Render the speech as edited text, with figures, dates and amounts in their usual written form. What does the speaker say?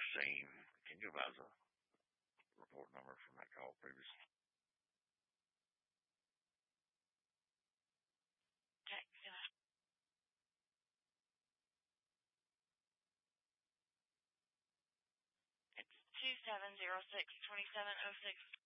seen. Can you advise a report number from that call previous? Okay, it's 2706-2706.